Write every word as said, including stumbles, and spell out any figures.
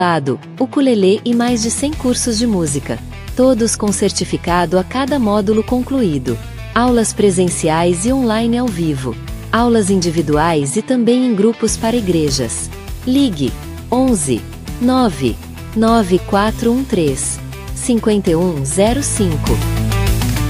teclado, ukulele e mais de cem cursos de música, todos com certificado a cada módulo concluído. Aulas presenciais e online ao vivo. Aulas individuais e também em grupos para igrejas. Ligue onze, nove, nove quatro um três, cinco um zero cinco.